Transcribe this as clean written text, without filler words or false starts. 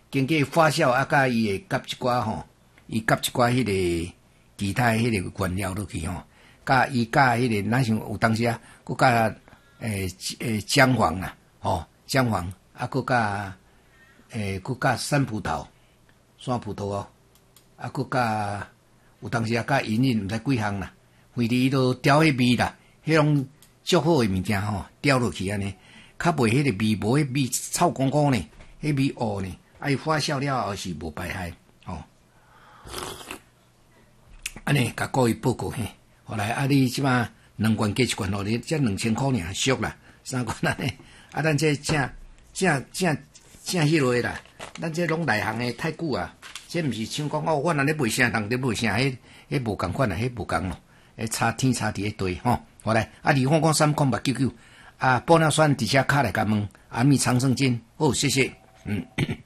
经过发酵啊，甲伊会夹一寡吼，伊夹一寡迄个其他迄个原料落去吼，甲伊甲迄个，咱像有当时啊，佮甲姜黄啦，吼姜黄啊，佮甲山葡萄哦，啊，佮甲有当时啊，甲银毋知几项啦，反正伊都调迄味啦，迄种足好诶物件吼，调落去安尼，较袂迄个味无迄味臭公公呢，迄味恶呢，啊伊发酵了后是无排害，吼。安尼甲各位报告嘿，后来啊你即马2罐加1罐落你，才2000块尔，俗啦，3罐安尼，啊咱这正迄落啦，咱这拢内行诶太久啊。这毋是像讲我安尼卖啥，人咧卖啥，迄无共款啊，迄无共咯，差天差地一堆吼。好来，啊，离婚讲30899，啊，报了选伫遮卡来甲问，阿弥长生经，好，谢谢，